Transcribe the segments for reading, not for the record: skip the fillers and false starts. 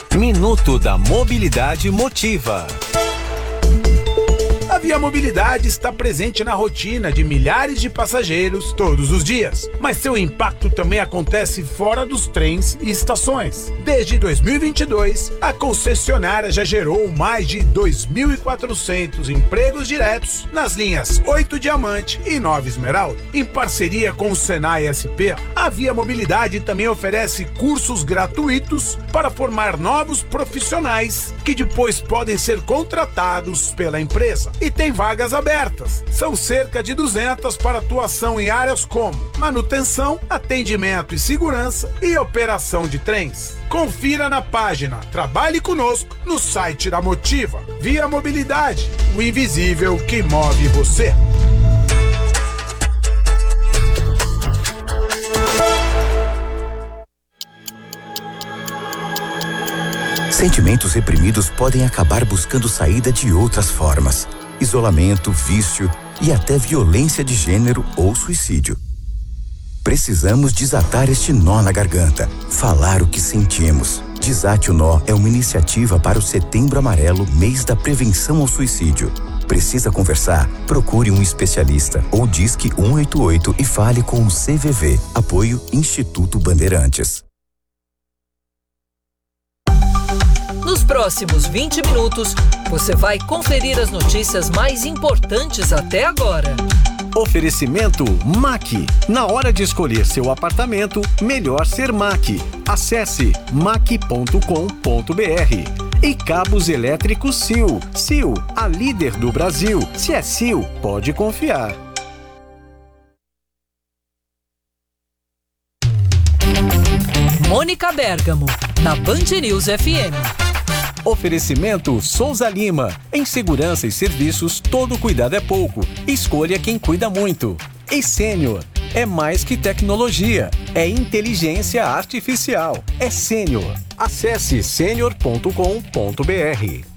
Minuto da Mobilidade Motiva. A Via Mobilidade está presente na rotina de milhares de passageiros todos os dias, mas seu impacto também acontece fora dos trens e estações. Desde 2022, a concessionária já gerou mais de 2.400 empregos diretos nas linhas 8 Diamante e 9 Esmeralda. Em parceria com o Senai SP, a Via Mobilidade também oferece cursos gratuitos para formar novos profissionais que depois podem ser contratados pela empresa. E tem vagas abertas. São cerca de 200 para atuação em áreas como manutenção, atendimento e segurança e operação de trens. Confira na página Trabalhe Conosco no site da Motiva. Via Mobilidade, o invisível que move você. Sentimentos reprimidos podem acabar buscando saída de outras formas. Isolamento, vício e até violência de gênero ou suicídio. Precisamos desatar este nó na garganta, falar o que sentimos. Desate o Nó é uma iniciativa para o Setembro Amarelo, mês da prevenção ao suicídio. Precisa conversar? Procure um especialista ou disque 188 e fale com o CVV. Apoio Instituto Bandeirantes. Nos próximos 20 minutos, você vai conferir as notícias mais importantes até agora. Oferecimento MAC. Na hora de escolher seu apartamento, melhor ser MAC. Acesse mac.com.br. E cabos elétricos Sil. Sil, a líder do Brasil. Se é Sil, pode confiar. Mônica Bergamo, na Band News FM. Oferecimento Souza Lima. Em segurança e serviços, todo cuidado é pouco. Escolha quem cuida muito. E Sênior. É mais que tecnologia. É inteligência artificial. É Sênior. Acesse senior.com.br.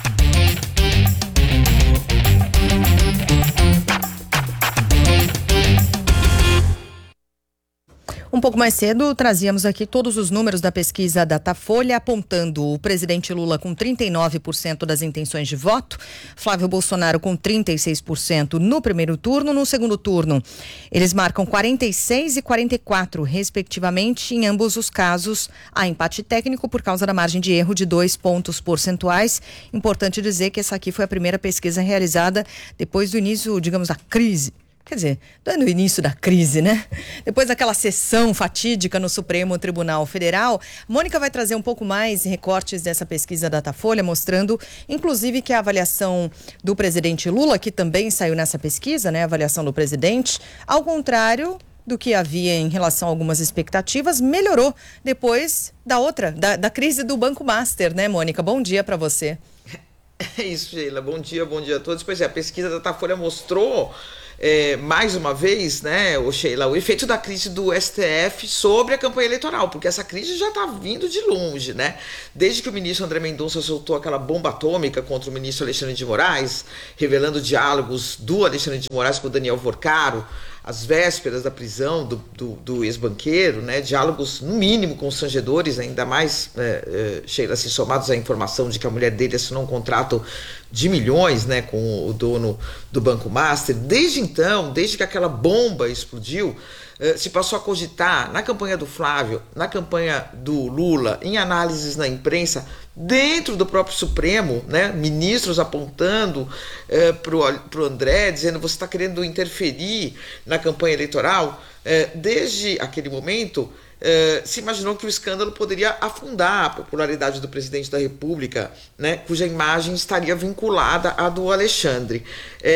Um pouco mais cedo, trazíamos aqui todos os números da pesquisa Datafolha, apontando o presidente Lula com 39% das intenções de voto, Flávio Bolsonaro com 36% no primeiro turno. No segundo turno, eles marcam 46% e 44%, respectivamente. Em ambos os casos, há empate técnico por causa da margem de erro de 2 pontos percentuais. Importante dizer que essa aqui foi a primeira pesquisa realizada depois do início, digamos, da crise. Quer dizer, dando o início da crise, né? Depois daquela sessão fatídica no Supremo Tribunal Federal, Mônica vai trazer um pouco mais recortes dessa pesquisa Datafolha, mostrando, inclusive, que a avaliação do presidente Lula, que também saiu nessa pesquisa, né? A avaliação do presidente, ao contrário do que havia em relação a algumas expectativas, melhorou depois da crise do Banco Master, né, Mônica? Bom dia para você. É isso, Sheila. Bom dia a todos. Pois é, a pesquisa Datafolha mostrou mais uma vez, né, Sheila, o efeito da crise do STF sobre a campanha eleitoral, porque essa crise já está vindo de longe, né? Desde que o ministro André Mendonça soltou aquela bomba atômica contra o ministro Alexandre de Moraes, revelando diálogos do Alexandre de Moraes com o Daniel Vorcaro, às vésperas da prisão do ex-banqueiro, né, diálogos no mínimo constrangedores, ainda mais, Sheila, assim, somados à informação de que a mulher dele assinou um contrato de milhões, né, com o dono do Banco Master. Desde então, desde que aquela bomba explodiu, se passou a cogitar na campanha do Flávio, na campanha do Lula, em análises na imprensa, dentro do próprio Supremo, né, ministros apontando para o André, dizendo: você está querendo interferir na campanha eleitoral. Desde aquele momento, se imaginou que o escândalo poderia afundar a popularidade do presidente da República, né, cuja imagem estaria vinculada à do Alexandre.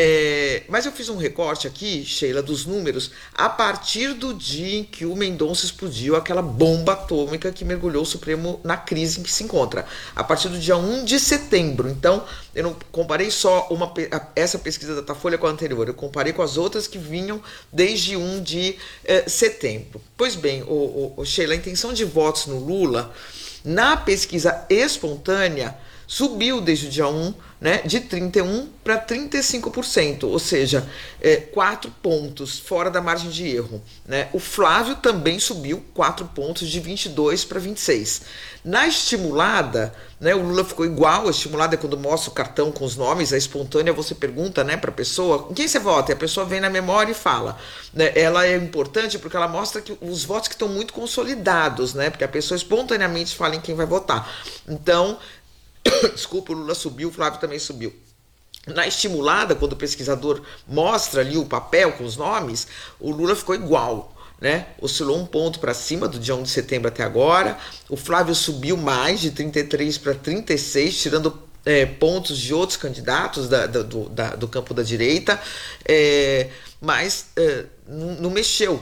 Mas eu fiz um recorte aqui, Sheila, dos números a partir do dia em que o Mendonça explodiu aquela bomba atômica que mergulhou o Supremo na crise em que se encontra, a partir do dia 1 de setembro. Então, eu não comparei só essa pesquisa da Datafolha com a anterior, eu comparei com as outras que vinham desde 1 de setembro. Pois bem, Sheila, a intenção de votos no Lula, na pesquisa espontânea, subiu desde o dia 1, né, de 31% para 35%, ou seja, 4 pontos fora da margem de erro, né? O Flávio também subiu 4 pontos, de 22 para 26. Na estimulada, né, o Lula ficou igual. A estimulada é quando mostra o cartão com os nomes, a espontânea você pergunta, né, para a pessoa, em quem você vota? E a pessoa vem na memória e fala, né? Ela é importante porque ela mostra que os votos que estão muito consolidados, né, porque a pessoa espontaneamente fala em quem vai votar. Então, desculpa, o Lula subiu, o Flávio também subiu. Na estimulada, quando o pesquisador mostra ali o papel com os nomes, o Lula ficou igual, né? Oscilou 1 ponto para cima do dia 1 de setembro até agora. O Flávio subiu mais, de 33 para 36, tirando pontos de outros candidatos do campo da direita, mas não mexeu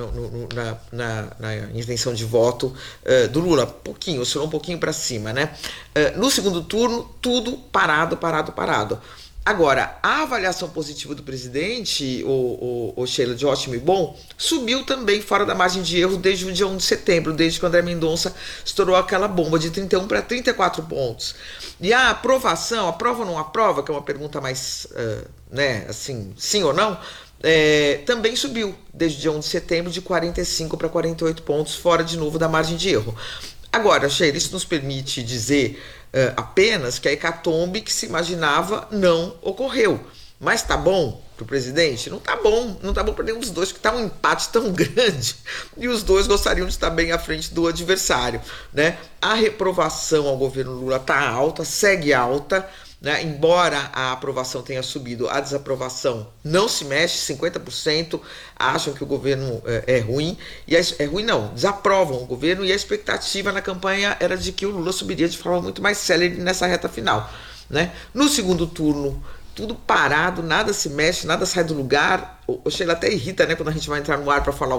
na intenção de voto do Lula. Oscilou um pouquinho para cima, né? No segundo turno, tudo parado. Agora, a avaliação positiva do presidente, o Sheila, de ótimo e bom, subiu também fora da margem de erro desde o dia 1 de setembro, desde que o André Mendonça estourou aquela bomba de 31 para 34 pontos. E a aprovação, aprova ou não aprova, que é uma pergunta mais, né, assim, sim ou não, também subiu desde o dia 1 de setembro, de 45 para 48 pontos, fora de novo da margem de erro. Agora, Sheila, isso nos permite dizer apenas que a hecatombe que se imaginava não ocorreu. Mas tá bom pro presidente? Não tá bom para nenhum dos dois, que tá um empate tão grande e os dois gostariam de estar bem à frente do adversário, né? A reprovação ao governo Lula tá alta, segue alta, né? Embora a aprovação tenha subido, a desaprovação não se mexe, 50% acham que o governo é ruim, desaprovam o governo, e a expectativa na campanha era de que o Lula subiria de forma muito mais célere nessa reta final, né? No segundo turno, tudo parado, nada se mexe, nada sai do lugar. O Sheila até irrita, né, quando a gente vai entrar no ar para falar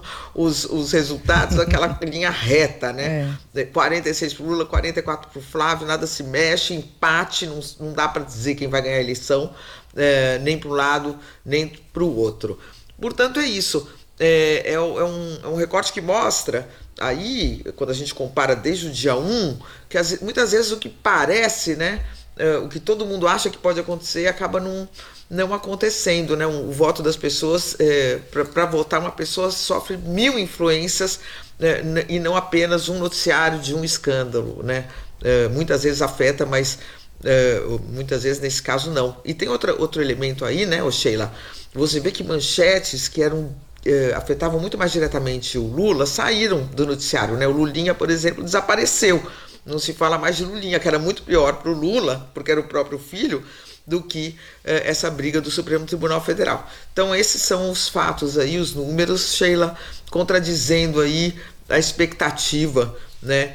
os resultados, aquela linha reta, né? 46 para o Lula, 44 para o Flávio, nada se mexe, empate, não dá para dizer quem vai ganhar a eleição, nem para um lado, nem para o outro. Portanto, é isso. É um recorte que mostra, aí, quando a gente compara desde o dia 1, que muitas vezes o que parece, né, o que todo mundo acha que pode acontecer acaba não acontecendo, né? O voto das pessoas, para votar uma pessoa, sofre 1000 influências, e não apenas um noticiário de um escândalo, né? Muitas vezes afeta, mas muitas vezes nesse caso não. E tem outro elemento aí, né, Sheila? Você vê que manchetes que afetavam muito mais diretamente o Lula saíram do noticiário, né? O Lulinha, por exemplo, desapareceu. Não se fala mais de Lulinha, que era muito pior para o Lula, porque era o próprio filho, do que essa briga do Supremo Tribunal Federal. Então esses são os fatos aí, os números, Sheila, contradizendo aí a expectativa, né,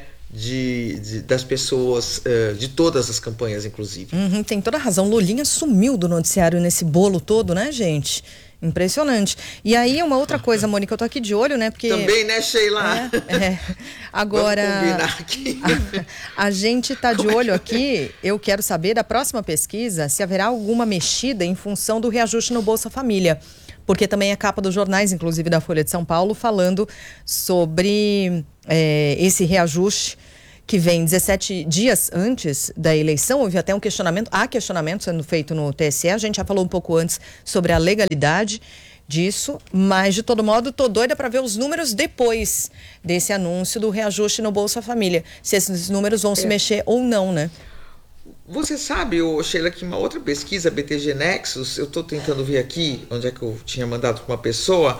das pessoas, de todas as campanhas, inclusive. Tem toda a razão. Lulinha sumiu do noticiário nesse bolo todo, né, gente? Impressionante. E aí, uma outra coisa, Mônica, eu tô aqui de olho, né? Porque também, né, Sheila? Agora, vamos combinar aqui. A gente tá de olho aqui. Eu quero saber da próxima pesquisa se haverá alguma mexida em função do reajuste no Bolsa Família. Porque também é capa dos jornais, inclusive da Folha de São Paulo, falando sobre esse reajuste que vem 17 dias antes da eleição. Houve até há questionamento sendo feito no TSE. A gente já falou um pouco antes sobre a legalidade disso, mas de todo modo tô doida para ver os números depois desse anúncio do reajuste no Bolsa Família, se esses números vão se mexer ou não, né? Você sabe, Sheila, que uma outra pesquisa, BTG Nexus, eu estou tentando ver aqui, onde é que eu tinha mandado para uma pessoa,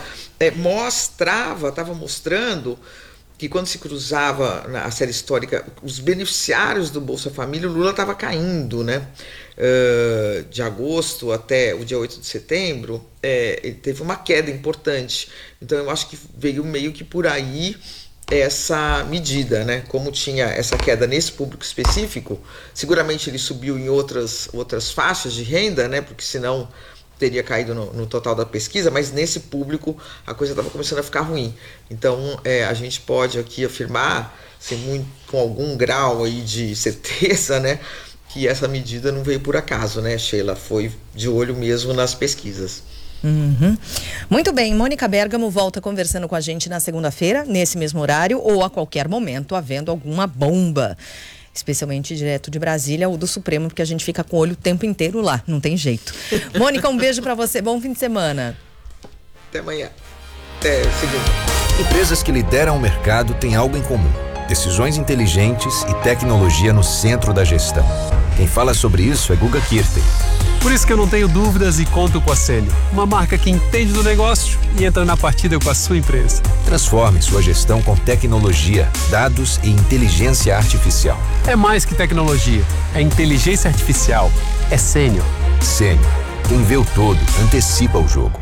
estava mostrando que quando se cruzava na série histórica os beneficiários do Bolsa Família, o Lula estava caindo, né? De agosto até o dia 8 de setembro, ele teve uma queda importante. Então eu acho que veio meio que por aí essa medida, né? Como tinha essa queda nesse público específico, seguramente ele subiu em outras faixas de renda, né? Porque senão teria caído no total da pesquisa, mas nesse público a coisa estava começando a ficar ruim. Então a gente pode aqui afirmar, com algum grau aí de certeza, né, que essa medida não veio por acaso, né, Sheila? Foi de olho mesmo nas pesquisas. Muito bem, Mônica Bergamo volta conversando com a gente na segunda-feira, nesse mesmo horário, ou a qualquer momento, havendo alguma bomba. especialmente direto de Brasília ou do Supremo, porque a gente fica com o olho o tempo inteiro lá, não tem jeito. Mônica, um beijo para você, bom fim de semana. Até amanhã. Até segunda. Empresas que lideram o mercado têm algo em comum: decisões inteligentes e tecnologia no centro da gestão. Quem fala sobre isso é Guga Kirten. Por isso que eu não tenho dúvidas e conto com a Sênior, uma marca que entende do negócio e entra na partida com a sua empresa. Transforme sua gestão com tecnologia, dados e inteligência artificial. É mais que tecnologia, é inteligência artificial, é Sênior. Sênior, quem vê o todo, antecipa o jogo.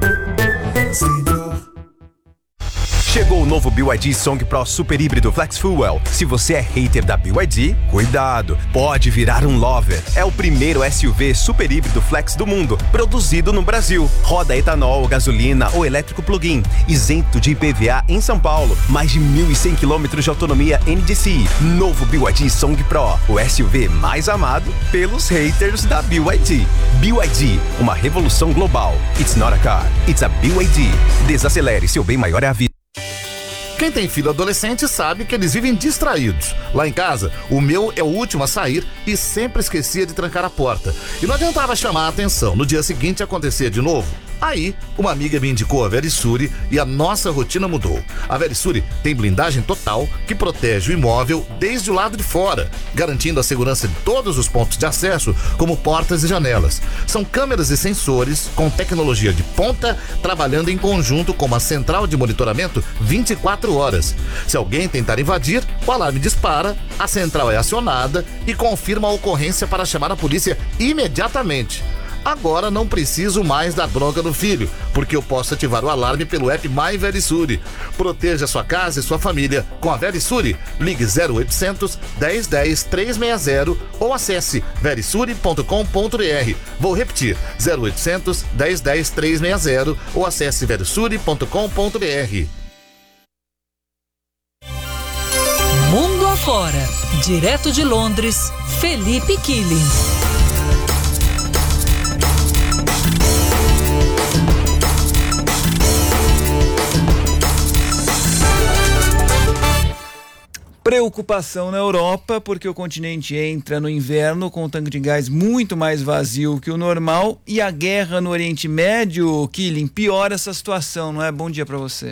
Chegou o novo BYD Song Pro Super Híbrido Flex Fuel. Se você é hater da BYD, cuidado, pode virar um lover. É o primeiro SUV super híbrido flex do mundo, produzido no Brasil. Roda etanol, gasolina ou elétrico plug-in, isento de IPVA em São Paulo. Mais de 1.100 km de autonomia NDCi. Novo BYD Song Pro, o SUV mais amado pelos haters da BYD. BYD, uma revolução global. It's not a car, it's a BYD. Desacelere, seu bem maior é a vida. Quem tem filho adolescente sabe que eles vivem distraídos. Lá em casa, o meu é o último a sair e sempre esquecia de trancar a porta. E não adiantava chamar a atenção, no dia seguinte acontecia de novo. Aí, uma amiga me indicou a Verisure e a nossa rotina mudou. A Verisure tem blindagem total que protege o imóvel desde o lado de fora, garantindo a segurança de todos os pontos de acesso, como portas e janelas. São câmeras e sensores com tecnologia de ponta, trabalhando em conjunto com uma central de monitoramento 24 horas. Se alguém tentar invadir, o alarme dispara, a central é acionada e confirma a ocorrência para chamar a polícia imediatamente. Agora não preciso mais dar bronca no filho, porque eu posso ativar o alarme pelo app My Verisure. Proteja sua casa e sua família com a Verisure. Ligue 0800 1010 360 ou acesse verisure.com.br. Vou repetir, 0800 1010 360 ou acesse verisure.com.br. Mundo afora, direto de Londres, Felipe Killing. Preocupação na Europa, porque o continente entra no inverno com um tanque de gás muito mais vazio que o normal e a guerra no Oriente Médio, Killing, piora essa situação, não é? Bom dia para você.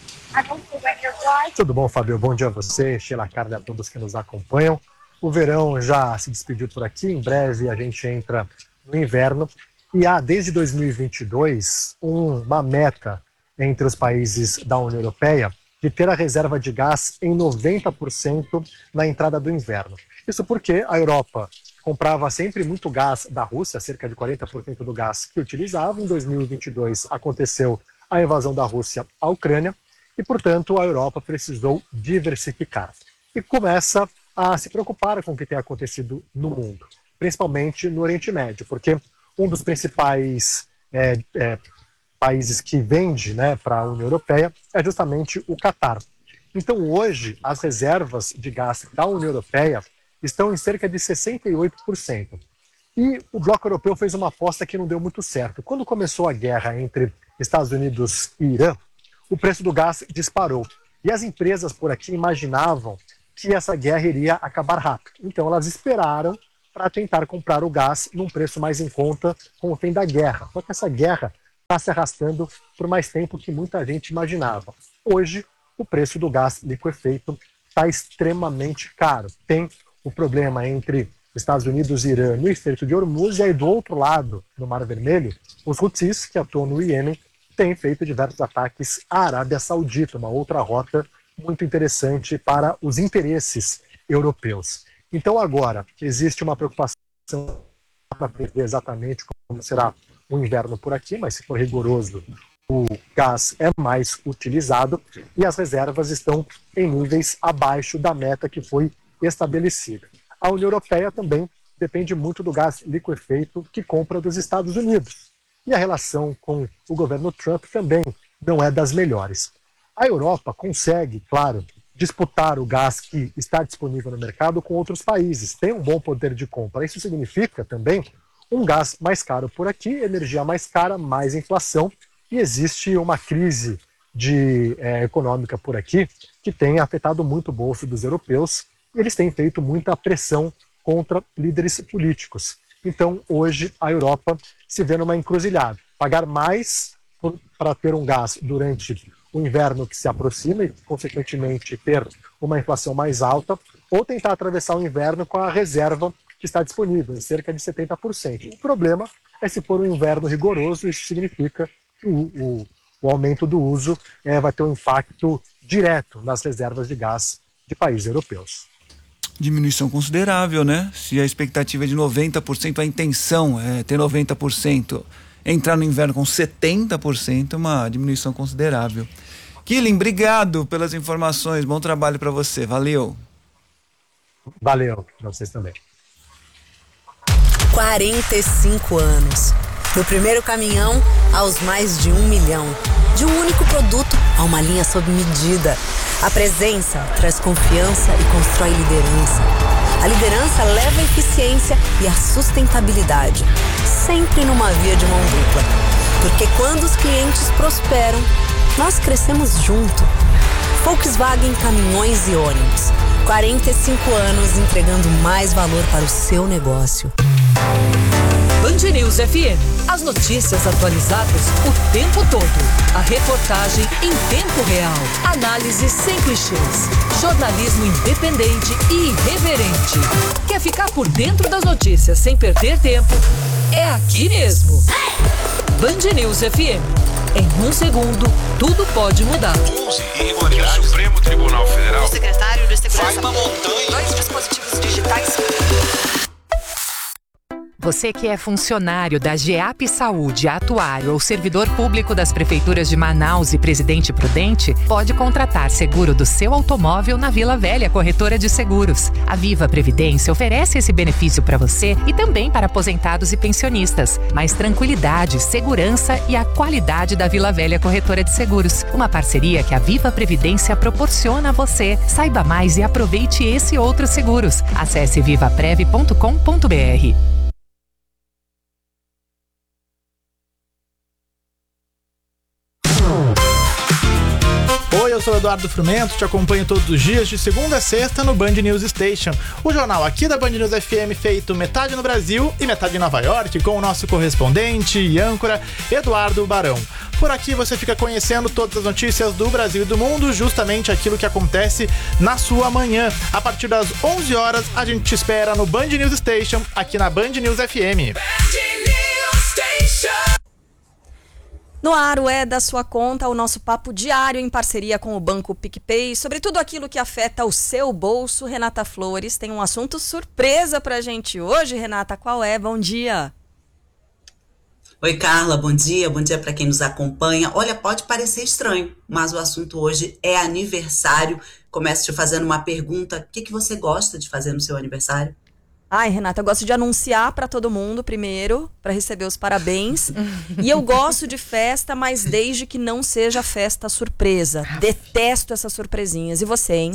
Tudo bom, Fábio? Bom dia a você, Sheila Carne, a todos que nos acompanham. O verão já se despediu por aqui, em breve a gente entra no inverno e há desde 2022 uma meta entre os países da União Europeia de ter a reserva de gás em 90% na entrada do inverno. Isso porque a Europa comprava sempre muito gás da Rússia, cerca de 40% do gás que utilizava. Em 2022 aconteceu a invasão da Rússia à Ucrânia e, portanto, a Europa precisou diversificar. E começa a se preocupar com o que tem acontecido no mundo, principalmente no Oriente Médio, porque um dos principais países que vende, para a União Europeia é justamente o Catar. Então hoje as reservas de gás da União Europeia estão em cerca de 68%. E o bloco europeu fez uma aposta que não deu muito certo. Quando começou a guerra entre Estados Unidos e Irã, o preço do gás disparou. E as empresas por aqui imaginavam que essa guerra iria acabar rápido. Então elas esperaram para tentar comprar o gás num preço mais em conta com o fim da guerra. Só que essa guerra está se arrastando por mais tempo que muita gente imaginava. Hoje, o preço do gás liquefeito está extremamente caro. Tem o problema entre Estados Unidos e Irã no Estreito de Hormuz, e aí do outro lado, no Mar Vermelho, os Houthis, que atuam no Iêmen, têm feito diversos ataques à Arábia Saudita, uma outra rota muito interessante para os interesses europeus. Então agora, existe uma preocupação para prever exatamente como será o inverno por aqui, mas se for rigoroso, o gás é mais utilizado e as reservas estão em níveis abaixo da meta que foi estabelecida. A União Europeia também depende muito do gás liquefeito que compra dos Estados Unidos. E a relação com o governo Trump também não é das melhores. A Europa consegue, claro, disputar o gás que está disponível no mercado com outros países, tem um bom poder de compra. Isso significa também um gás mais caro por aqui, energia mais cara, mais inflação, e existe uma crise econômica por aqui que tem afetado muito o bolso dos europeus e eles têm feito muita pressão contra líderes políticos. Então, hoje, a Europa se vê numa encruzilhada. Pagar mais para ter um gás durante o inverno que se aproxima e, consequentemente, ter uma inflação mais alta, ou tentar atravessar o inverno com a reserva que está disponível, em cerca de 70%. O problema é se for um inverno rigoroso, isso significa que o aumento do uso vai ter um impacto direto nas reservas de gás de países europeus. Diminuição considerável, né? Se a expectativa é de 90%, a intenção é ter 90%, entrar no inverno com 70%, uma diminuição considerável. Killing, obrigado pelas informações, bom trabalho para você, valeu. Valeu, para vocês também. 45 anos. Do primeiro caminhão aos mais de 1 milhão. De um único produto a uma linha sob medida. A presença traz confiança e constrói liderança. A liderança leva a eficiência e a sustentabilidade. Sempre numa via de mão dupla. Porque quando os clientes prosperam, nós crescemos junto. Volkswagen Caminhões e Ônibus. 45 anos entregando mais valor para o seu negócio. Band News FM. As notícias atualizadas o tempo todo. A reportagem em tempo real. Análise sem clichês. Jornalismo independente e irreverente. Quer ficar por dentro das notícias sem perder tempo? É aqui mesmo. Band News FM. Em 1 segundo, tudo pode mudar. 11 e o Supremo Tribunal Federal. O secretário de Segurança. Vai uma montanha. 2 dispositivos digitais. Você que é funcionário da GEAP Saúde, atuário ou servidor público das prefeituras de Manaus e Presidente Prudente, pode contratar seguro do seu automóvel na Vila Velha Corretora de Seguros. A Viva Previdência oferece esse benefício para você e também para aposentados e pensionistas. Mais tranquilidade, segurança e a qualidade da Vila Velha Corretora de Seguros. Uma parceria que a Viva Previdência proporciona a você. Saiba mais e aproveite esse e outros seguros. Acesse vivaprev.com.br. Oi, eu sou o Eduardo Frumento, te acompanho todos os dias de segunda a sexta no Band News Station, o jornal aqui da Band News FM feito metade no Brasil e metade em Nova York, com o nosso correspondente e âncora Eduardo Barão. Por aqui você fica conhecendo todas as notícias do Brasil e do mundo, justamente aquilo que acontece na sua manhã. A partir das 11 horas a gente te espera no Band News Station, aqui na Band News FM. Band News Station. No ar, o É da Sua Conta, o nosso papo diário em parceria com o Banco PicPay, sobre tudo aquilo que afeta o seu bolso. Renata Flores tem um assunto surpresa pra gente hoje. Renata, qual é? Bom dia. Oi, Carla, bom dia para quem nos acompanha. Olha, pode parecer estranho, mas o assunto hoje é aniversário. Começo te fazendo uma pergunta, o que você gosta de fazer no seu aniversário? Ai, Renata, eu gosto de anunciar para todo mundo primeiro, para receber os parabéns. E eu gosto de festa, mas desde que não seja festa surpresa. Detesto essas surpresinhas. E você, hein?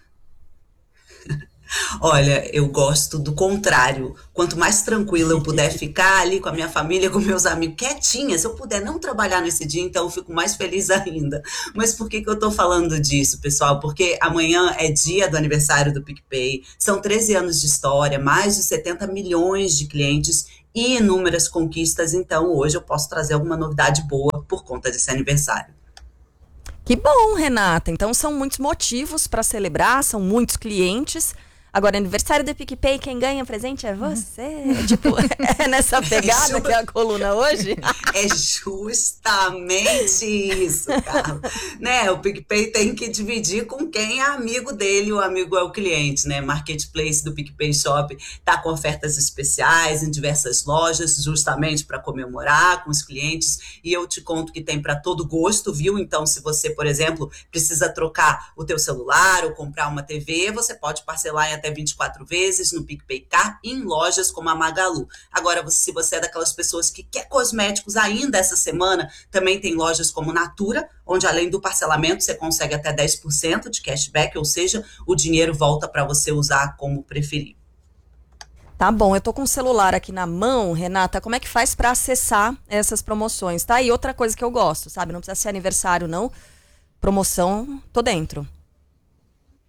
Olha, eu gosto do contrário. Quanto mais tranquila eu puder ficar ali com a minha família, com meus amigos, quietinha, se eu puder não trabalhar nesse dia, então eu fico mais feliz ainda. Mas por que eu tô falando disso, pessoal? Porque amanhã é dia do aniversário do PicPay, são 13 anos de história, mais de 70 milhões de clientes e inúmeras conquistas, então hoje eu posso trazer alguma novidade boa por conta desse aniversário. Que bom, Renata. Então são muitos motivos para celebrar, são muitos clientes. Agora, aniversário do PicPay, quem ganha presente é você. Tipo, é nessa pegada que é a coluna hoje? É justamente isso, Carla. Né? O PicPay tem que dividir com quem é amigo dele, o amigo é o cliente, né? Marketplace do PicPay Shop tá com ofertas especiais em diversas lojas, justamente para comemorar com os clientes. E eu te conto que tem para todo gosto, viu? Então, se você, por exemplo, precisa trocar o teu celular ou comprar uma TV, você pode parcelar em até 24 vezes no PicPay Car em lojas como a Magalu. Agora, se você é daquelas pessoas que quer cosméticos ainda essa semana, também tem lojas como Natura, onde além do parcelamento você consegue até 10% de cashback, ou seja, o dinheiro volta para você usar como preferir. Tá bom, eu tô com o celular aqui na mão, Renata, como é que faz para acessar essas promoções, tá? E outra coisa que eu gosto, sabe? Não precisa ser aniversário, não. Promoção, tô dentro.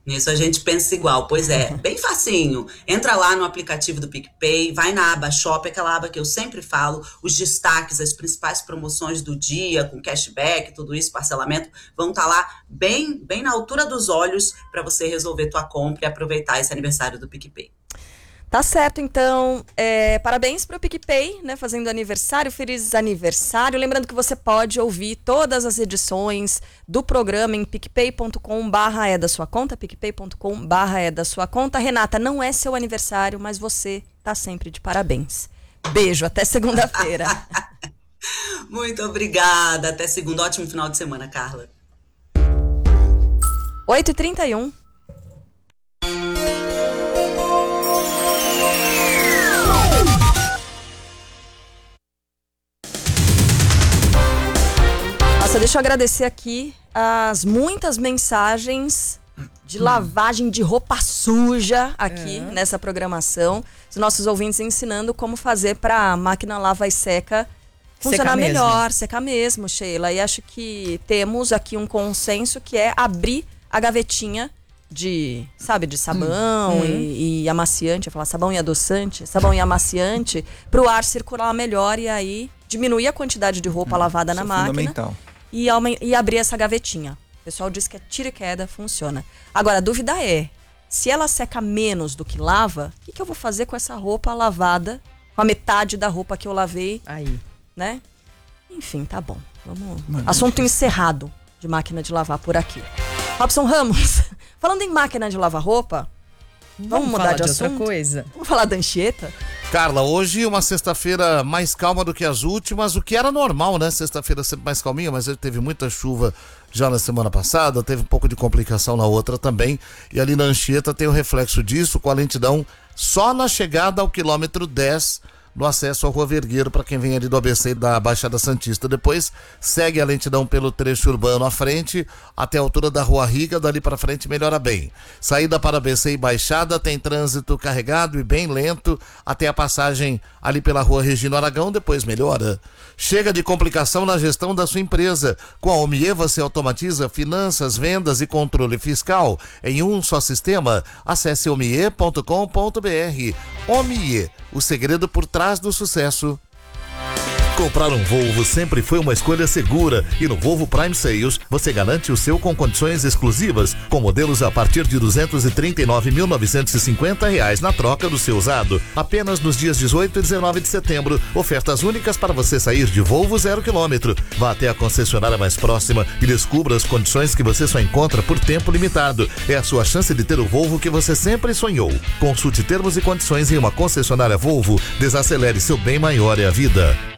Nisso a gente pensa igual, pois é, bem facinho. Entra lá no aplicativo do PicPay, vai na aba Shop, aquela aba que eu sempre falo, os destaques, as principais promoções do dia, com cashback, tudo isso, parcelamento, vão estar lá bem na altura dos olhos para você resolver tua compra e aproveitar esse aniversário do PicPay. Tá certo, então, parabéns para o PicPay, né, fazendo aniversário, feliz aniversário. Lembrando que você pode ouvir todas as edições do programa em picpay.com/é-da-sua-conta, picpay.com/é-da-sua-conta. Renata, não é seu aniversário, mas você tá sempre de parabéns. Beijo, até segunda-feira. Muito obrigada, até segunda. Ótimo final de semana, Carla. 8h31. Nossa, deixa eu agradecer aqui as muitas mensagens de lavagem de roupa suja aqui nessa programação. Os nossos ouvintes ensinando como fazer para a máquina lava e seca funcionar melhor, secar mesmo, Sheila. E acho que temos aqui um consenso que é abrir a gavetinha de sabão e amaciante, eu ia falar sabão e adoçante, sabão e amaciante, para o ar circular melhor e aí diminuir a quantidade de roupa lavada na máquina. Fundamental. E abrir essa gavetinha. O pessoal diz que é tira e queda, funciona. Agora, a dúvida é, se ela seca menos do que lava, o que eu vou fazer com essa roupa lavada, com a metade da roupa que eu lavei? Aí. Né? Enfim, tá bom. Vamos. Assunto encerrado de máquina de lavar por aqui. Robson Ramos, falando em máquina de lavar roupa, vamos mudar de assunto? Outra coisa. Vamos falar da Anchieta? Carla, hoje uma sexta-feira mais calma do que as últimas, o que era normal, né? Sexta-feira sempre mais calminha, mas teve muita chuva já na semana passada, teve um pouco de complicação na outra também, e ali na Anchieta tem o reflexo disso, com a lentidão só na chegada ao quilômetro 10, no acesso à Rua Vergueiro, para quem vem ali do ABC da Baixada Santista. Depois segue a lentidão pelo trecho urbano à frente, até a altura da Rua Riga, dali para frente melhora bem. Saída para ABC e Baixada tem trânsito carregado e bem lento, até a passagem ali pela Rua Regina Aragão, depois melhora. Chega de complicação na gestão da sua empresa. Com a Omie você automatiza finanças, vendas e controle fiscal em um só sistema. Acesse omie.com.br. Omie, o segredo por trás do sucesso. Comprar um Volvo sempre foi uma escolha segura e no Volvo Prime Sales você garante o seu com condições exclusivas, com modelos a partir de R$ 239.950 na troca do seu usado. Apenas nos dias 18 e 19 de setembro, ofertas únicas para você sair de Volvo 0 km. Vá até a concessionária mais próxima e descubra as condições que você só encontra por tempo limitado. É a sua chance de ter o Volvo que você sempre sonhou. Consulte termos e condições em uma concessionária Volvo. Desacelere, seu bem maior é a vida.